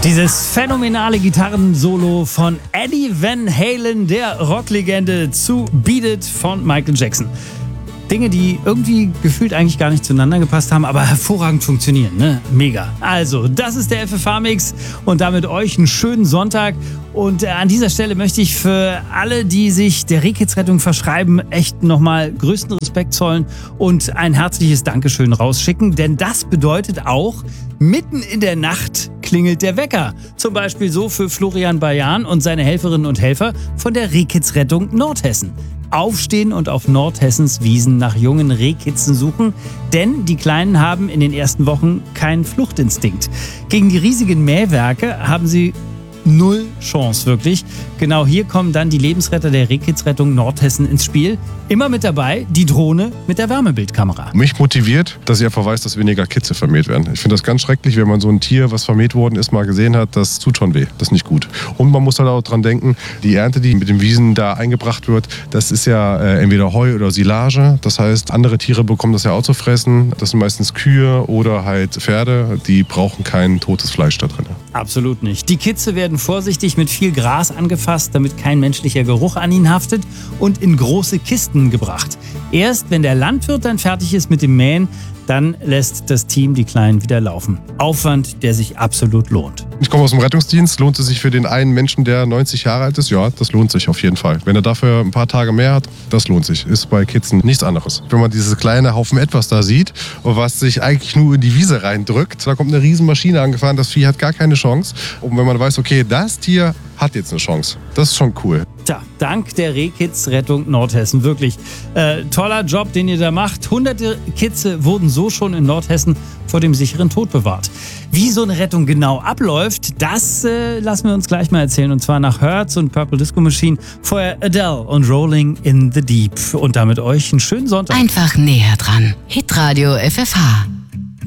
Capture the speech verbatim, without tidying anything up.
Dieses phänomenale Gitarrensolo von Eddie Van Halen, der Rocklegende, zu Beat It von Michael Jackson. Dinge, die irgendwie gefühlt eigentlich gar nicht zueinander gepasst haben, aber hervorragend funktionieren, ne? Mega. Also, das ist der F F H-Mix und damit euch einen schönen Sonntag. Und äh, an dieser Stelle möchte ich für alle, die sich der Rehkitzrettung verschreiben, echt nochmal größten Respekt zollen und ein herzliches Dankeschön rausschicken. Denn das bedeutet auch, mitten in der Nacht klingelt der Wecker. Zum Beispiel so für Florian Bayan und seine Helferinnen und Helfer von der Rehkitzrettung Nordhessen. Aufstehen und auf Nordhessens Wiesen nach jungen Rehkitzen suchen, denn die Kleinen haben in den ersten Wochen keinen Fluchtinstinkt. Gegen die riesigen Mähwerke haben sie null Chance, wirklich. Genau hier kommen dann die Lebensretter der Rehkitzrettung Nordhessen ins Spiel. Immer mit dabei die Drohne mit der Wärmebildkamera. Mich motiviert, dass ich einfach weiß, dass weniger Kitze vermäht werden. Ich finde das ganz schrecklich, wenn man so ein Tier, was vermäht worden ist, mal gesehen hat, das tut schon weh. Das ist nicht gut. Und man muss halt auch dran denken, die Ernte, die mit den Wiesen da eingebracht wird, das ist ja äh, entweder Heu oder Silage. Das heißt, andere Tiere bekommen das ja auch zu fressen. Das sind meistens Kühe oder halt Pferde. Die brauchen kein totes Fleisch da drin. Absolut nicht. Die Kitze werden vorsichtig mit viel Gras angefasst, damit kein menschlicher Geruch an ihnen haftet, und in große Kisten gebracht. Erst wenn der Landwirt dann fertig ist mit dem Mähen, dann lässt das Team die Kleinen wieder laufen. Aufwand, der sich absolut lohnt. Ich komme aus dem Rettungsdienst. Lohnt es sich für den einen Menschen, der neunzig Jahre alt ist? Ja, das lohnt sich auf jeden Fall. Wenn er dafür ein paar Tage mehr hat, das lohnt sich. Ist bei Kitzen nichts anderes. Wenn man dieses kleine Haufen etwas da sieht, was sich eigentlich nur in die Wiese reindrückt, da kommt eine Riesenmaschine angefahren, das Vieh hat gar keine Chance. Und wenn man weiß, okay, das Tier hat jetzt eine Chance, das ist schon cool. Tja, dank der Rehkitzrettung Nordhessen. Wirklich äh, toller Job, den ihr da macht. Hunderte Kitze wurden so schon in Nordhessen vor dem sicheren Tod bewahrt. Wie so eine Rettung genau abläuft, das äh, lassen wir uns gleich mal erzählen. Und zwar nach Hertz und Purple Disco Machine, vorher Adele und Rolling in the Deep. Und damit euch einen schönen Sonntag. Einfach näher dran. Hitradio F F H.